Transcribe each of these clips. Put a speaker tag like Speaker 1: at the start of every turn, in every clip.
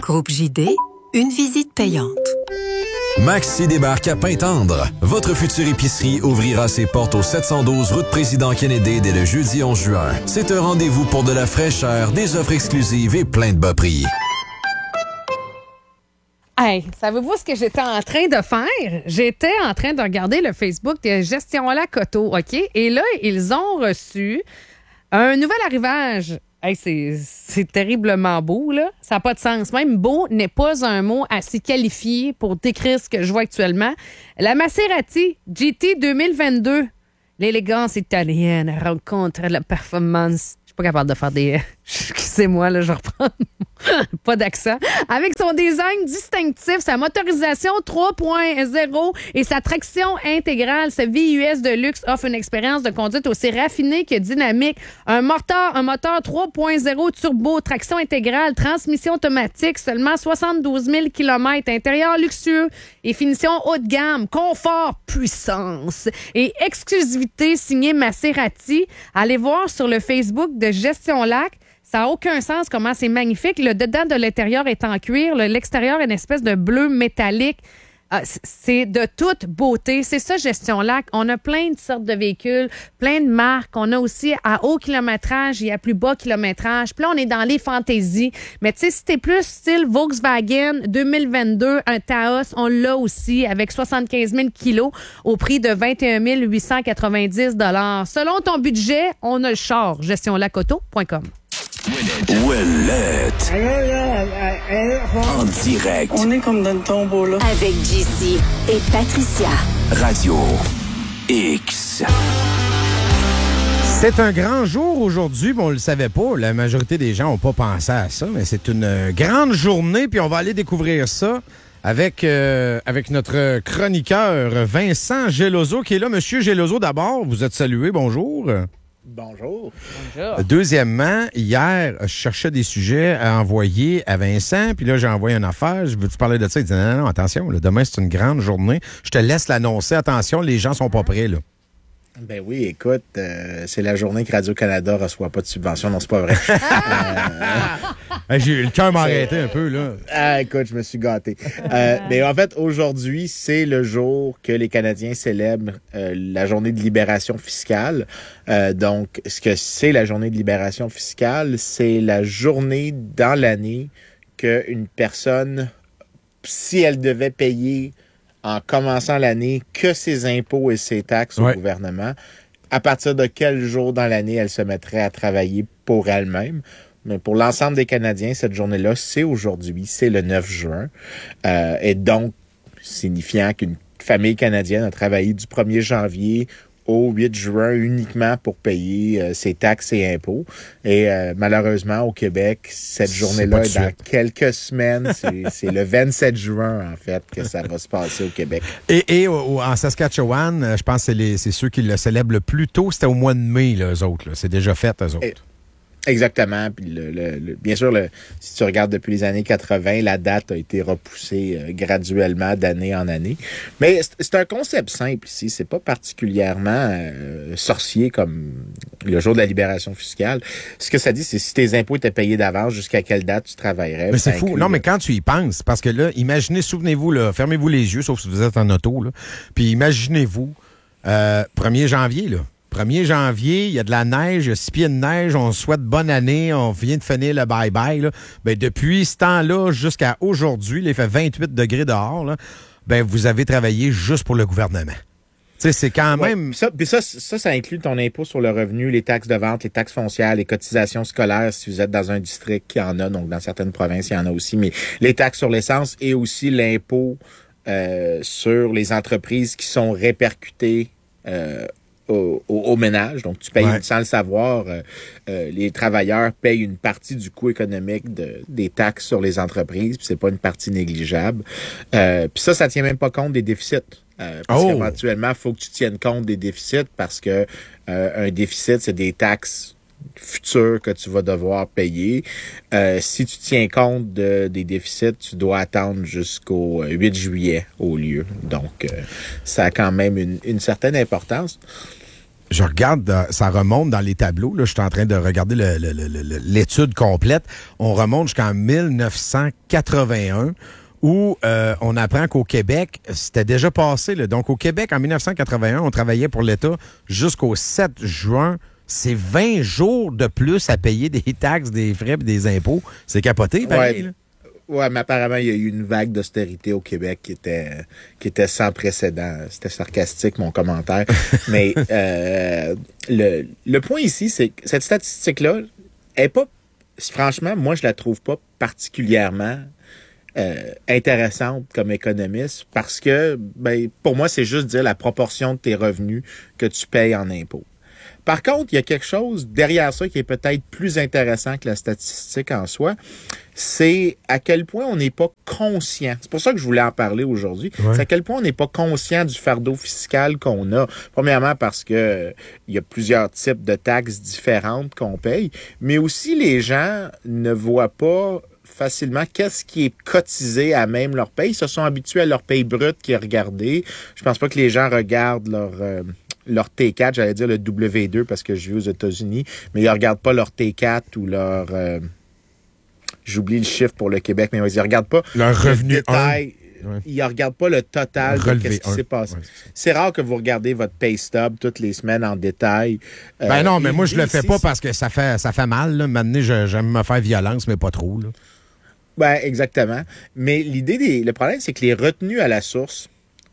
Speaker 1: Groupe JD, une visite payante.
Speaker 2: Maxi débarque à Pintendre. Votre future épicerie ouvrira ses portes au 712 route Président Kennedy dès le jeudi 11 juin. C'est un rendez-vous pour de la fraîcheur, des offres exclusives et plein de bas prix.
Speaker 3: Hey, savez-vous ce que j'étais en train de faire? J'étais en train de regarder le Facebook de Gestion Lac Auto, OK? Et là, ils ont reçu un nouvel arrivage. Hey, c'est terriblement beau, là. Ça n'a pas de sens. Même beau n'est pas un mot assez qualifié pour décrire ce que je vois actuellement. La Maserati GT 2022. L'élégance italienne rencontre la performance. Je suis pas capable de faire des... Excusez-moi, là, je reprends. Pas d'accent. Avec son design distinctif, sa motorisation 3.0 et sa traction intégrale, ce VUS de luxe offre une expérience de conduite aussi raffinée que dynamique. Un moteur 3.0 turbo, traction intégrale, transmission automatique, seulement 72 000 km, intérieur luxueux et finition haut de gamme, confort, puissance et exclusivité signée Maserati. Allez voir sur le Facebook de Gestion Lac. Ça n'a aucun sens comment c'est magnifique. Le dedans de l'intérieur est en cuir. L'extérieur est une espèce de bleu métallique. C'est de toute beauté. C'est ça, Gestion Lac. On a plein de sortes de véhicules, plein de marques. On a aussi à haut kilométrage et à plus bas kilométrage. Puis là, on est dans les fantaisies. Mais tu sais, si t'es plus style Volkswagen 2022, un Taos, on l'a aussi avec 75 000 kilos au prix de 21 890 $. Selon ton budget, on a le char. GestionLacAuto.com.
Speaker 4: Ouellette. En direct.
Speaker 5: On est comme dans le tombeau, là.
Speaker 6: Avec JC et Patricia.
Speaker 4: Radio X.
Speaker 7: C'est un grand jour aujourd'hui, mais on le savait pas. La majorité des gens n'ont pas pensé à ça, mais c'est une grande journée, puis on va aller découvrir ça avec notre chroniqueur Vincent Geloso qui est là. Monsieur Geloso, d'abord, vous êtes salué, bonjour.
Speaker 8: Bonjour.
Speaker 7: Deuxièmement, hier, je cherchais des sujets à envoyer à Vincent, puis là, j'ai envoyé une affaire. Je veux-tu parler de ça? Il dit non, attention, là, demain, c'est une grande journée. Je te laisse l'annoncer. Attention, les gens sont pas prêts, là.
Speaker 8: Ben oui, écoute, c'est la journée que Radio-Canada reçoit pas de subvention. Non, c'est pas vrai.
Speaker 7: J'ai eu le cœur m'arrêter un peu, là.
Speaker 8: Écoute, je me suis gâté. Mais en fait, aujourd'hui, c'est le jour que les Canadiens célèbrent la journée de libération fiscale. Donc, ce que c'est la journée de libération fiscale, c'est la journée dans l'année qu'une personne, si elle devait payer en commençant l'année que ses impôts et ses taxes au gouvernement, à partir de quel jour dans l'année elle se mettrait à travailler pour elle-même. Mais pour l'ensemble des Canadiens, cette journée-là, c'est aujourd'hui, c'est le 9 juin. Et donc, signifiant qu'une famille canadienne a travaillé du 1er janvier au 8 juin uniquement pour payer ses taxes et impôts. Et malheureusement, au Québec, cette journée-là est dans quelques semaines. C'est le 27 juin, en fait, que ça va se passer au Québec.
Speaker 7: Et en Saskatchewan, je pense que c'est ceux qui le célèbrent le plus tôt. C'était au mois de mai, là, eux autres. Là. C'est déjà fait, eux autres.
Speaker 8: Exactement. Puis bien sûr, si tu regardes depuis les années 80, la date a été repoussée graduellement d'année en année. Mais c'est un concept simple ici. C'est pas particulièrement sorcier comme le jour de la libération fiscale. Ce que ça dit, c'est si tes impôts étaient payés d'avance, jusqu'à quelle date tu travaillerais.
Speaker 7: Mais c'est fou. Non, mais quand tu y penses, parce que là, imaginez, souvenez-vous, là, fermez-vous les yeux, sauf si vous êtes en auto, là, puis imaginez-vous, 1er janvier, là. 1er janvier, il y a de la neige, il y a 6 pieds de neige, on souhaite bonne année, on vient de finir le bye-bye. Là. Ben, depuis ce temps-là jusqu'à aujourd'hui, il fait 28 degrés dehors, là, ben, vous avez travaillé juste pour le gouvernement. T'sais, c'est quand même...
Speaker 8: Ça inclut ton impôt sur le revenu, les taxes de vente, les taxes foncières, les cotisations scolaires, si vous êtes dans un district qui en a, donc dans certaines provinces, il y en a aussi, mais les taxes sur l'essence et aussi l'impôt sur les entreprises qui sont répercutées au ménage. Donc, tu payes sans le savoir. Les travailleurs payent une partie du coût économique des taxes sur les entreprises, puis c'est pas une partie négligeable. Puis ça tient même pas compte des déficits. Parce qu'éventuellement, il faut que tu tiennes compte des déficits parce que un déficit, c'est des taxes futures que tu vas devoir payer. Si tu tiens compte des déficits, tu dois attendre jusqu'au 8 juillet au lieu. Donc, ça a quand même une certaine importance.
Speaker 7: je regarde, ça remonte dans les tableaux. Là, je suis en train de regarder l'étude complète. On remonte jusqu'en 1981. Où on apprend qu'au Québec, c'était déjà passé. Là. Donc, au Québec, en 1981, on travaillait pour l'État jusqu'au 7 juin. C'est 20 jours de plus à payer des taxes, des frais et des impôts. C'est capoté, pareil. Là.
Speaker 8: Ouais, mais apparemment, il y a eu une vague d'austérité au Québec qui était sans précédent. C'était sarcastique, mon commentaire. Mais le point ici, c'est que cette statistique-là est pas... Franchement, moi, je la trouve pas particulièrement... intéressante comme économiste parce que, pour moi, c'est juste dire la proportion de tes revenus que tu payes en impôts. Par contre, il y a quelque chose derrière ça qui est peut-être plus intéressant que la statistique en soi, c'est à quel point on n'est pas conscient. C'est pour ça que je voulais en parler aujourd'hui. Ouais. C'est à quel point on n'est pas conscient du fardeau fiscal qu'on a. Premièrement, parce que il y a plusieurs types de taxes différentes qu'on paye, mais aussi les gens ne voient pas facilement qu'est-ce qui est cotisé à même leur paye. Ils se sont habitués à leur paye brute qui est regardée. Je pense pas que les gens regardent leur T4, j'allais dire le W2 parce que je vis aux États-Unis, mais ils regardent pas leur T4 ou leur... j'oublie le chiffre pour le Québec, mais ils regardent pas
Speaker 7: leur revenu
Speaker 8: détail. Ouais. Ils ne regardent pas le total de ce qui s'est passé. Ouais. C'est rare que vous regardez votre pay stub toutes les semaines en détail.
Speaker 7: Non, mais moi, je le fais pas parce que ça fait mal. Là. Maintenant, j'aime me faire violence, mais pas trop. Là.
Speaker 8: Exactement. Mais le problème, c'est que les retenues à la source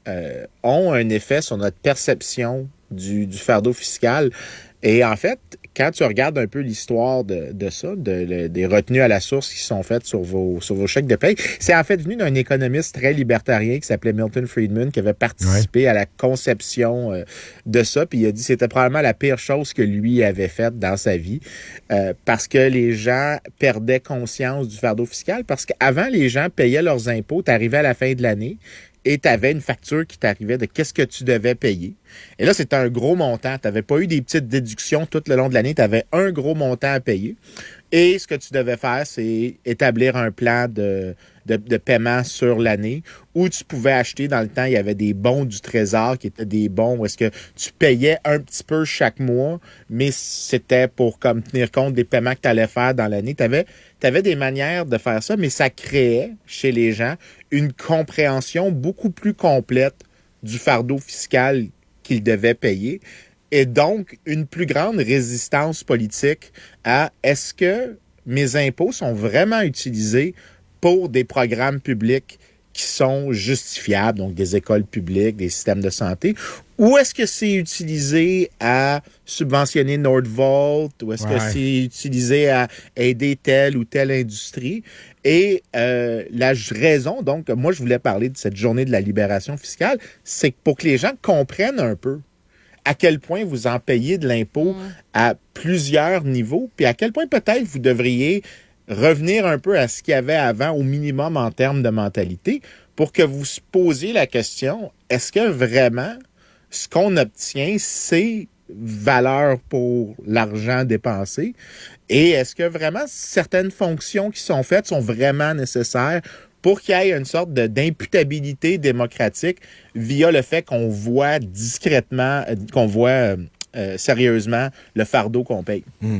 Speaker 8: ont un effet sur notre perception du fardeau fiscal. Et en fait, quand tu regardes un peu l'histoire de ça, des retenues à la source qui sont faites sur vos chèques de paye, c'est en fait venu d'un économiste très libertarien qui s'appelait Milton Friedman, qui avait participé à la conception de ça. Puis il a dit que c'était probablement la pire chose que lui avait faite dans sa vie parce que les gens perdaient conscience du fardeau fiscal. Parce qu'avant, les gens payaient leurs impôts, t'arrivais à la fin de l'année, et tu avais une facture qui t'arrivait de qu'est-ce que tu devais payer. Et là, c'était un gros montant. Tu n'avais pas eu des petites déductions tout le long de l'année. Tu avais un gros montant à payer. Et ce que tu devais faire, c'est établir un plan de paiement sur l'année où tu pouvais acheter, dans le temps, il y avait des bons du Trésor qui étaient des bons où est-ce que tu payais un petit peu chaque mois, mais c'était pour comme tenir compte des paiements que tu allais faire dans l'année. Tu avais des manières de faire ça, mais ça créait chez les gens une compréhension beaucoup plus complète du fardeau fiscal qu'ils devaient payer et donc une plus grande résistance politique à est-ce que mes impôts sont vraiment utilisés pour des programmes publics qui sont justifiables, donc des écoles publiques, des systèmes de santé, ou est-ce que c'est utilisé à subventionner Nordvolt, ou est-ce que c'est utilisé à aider telle ou telle industrie? Et la raison, donc, moi, je voulais parler de cette journée de la libération fiscale, c'est pour que les gens comprennent un peu à quel point vous en payez de l'impôt à plusieurs niveaux, puis à quel point peut-être vous devriez revenir un peu à ce qu'il y avait avant, au minimum en termes de mentalité, pour que vous se posiez la question, est-ce que vraiment ce qu'on obtient, c'est valeur pour l'argent dépensé? Et est-ce que vraiment certaines fonctions qui sont faites sont vraiment nécessaires pour qu'il y ait une sorte d'imputabilité démocratique via le fait qu'on voit discrètement, qu'on voit sérieusement le fardeau qu'on paye?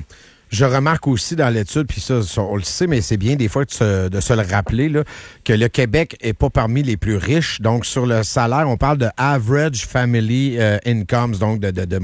Speaker 7: Je remarque aussi dans l'étude, puis ça, on le sait, mais c'est bien des fois de se le rappeler, là, que le Québec est pas parmi les plus riches. Donc, sur le salaire, on parle de average family incomes, donc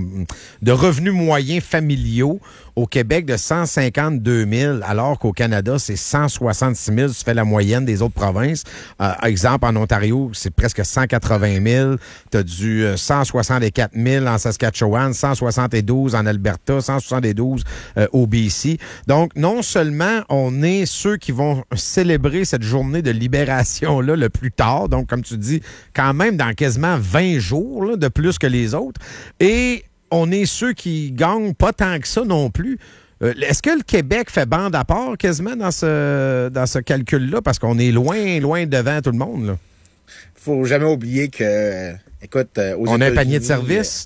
Speaker 7: de revenus moyens familiaux. Au Québec, de 152 000, alors qu'au Canada, c'est 166 000. Tu fais la moyenne des autres provinces. Exemple, en Ontario, c'est presque 180 000. Tu as du 164 000 en Saskatchewan, 172 en Alberta, 172 au BC. Donc, non seulement on est ceux qui vont célébrer cette journée de libération-là le plus tard, donc, comme tu dis, quand même dans quasiment 20 jours là, de plus que les autres, et on est ceux qui gagnent pas tant que ça non plus. Est-ce que le Québec fait bande à part quasiment dans ce calcul-là? Parce qu'on est loin devant tout le monde. Là.
Speaker 8: Faut jamais oublier que, écoute, aux
Speaker 7: on a un panier de services?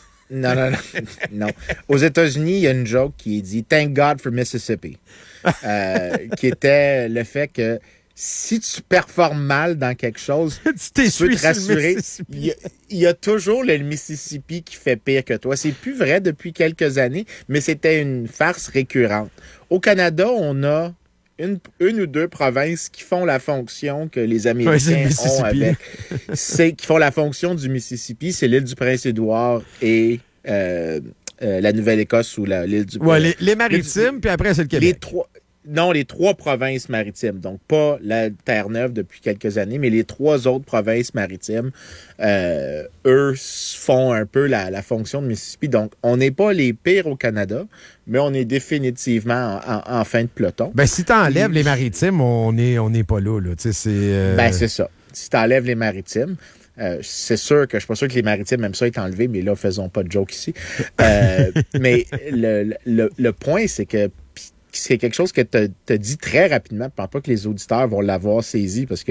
Speaker 8: Non. Aux États-Unis, il y a une joke qui est dit « Thank God for Mississippi », qui était le fait que si tu performes mal dans quelque chose,
Speaker 7: tu
Speaker 8: peux te rassurer. Il y a toujours le Mississippi qui fait pire que toi. C'est plus vrai depuis quelques années, mais c'était une farce récurrente. Au Canada, on a une ou deux provinces qui font la fonction que les Américains ont avec. Qui font la fonction du Mississippi, c'est l'île du Prince-Édouard et la Nouvelle-Écosse ou l'île du...
Speaker 7: les maritimes, puis après, c'est le Québec.
Speaker 8: Les trois provinces maritimes. Donc, pas la Terre-Neuve depuis quelques années, mais les trois autres provinces maritimes, eux font un peu la fonction de Mississippi. Donc, on n'est pas les pires au Canada, mais on est définitivement en fin de peloton.
Speaker 7: Ben, si t'enlèves les maritimes, on n'est pas là. Tu sais,
Speaker 8: Ben, c'est ça. Si t'enlèves les maritimes, c'est sûr que je suis pas sûr que les maritimes aiment ça être enlevés, mais là, faisons pas de joke ici. Mais le point, c'est que c'est quelque chose que tu as dit très rapidement. Je ne pense pas que les auditeurs vont l'avoir saisi parce que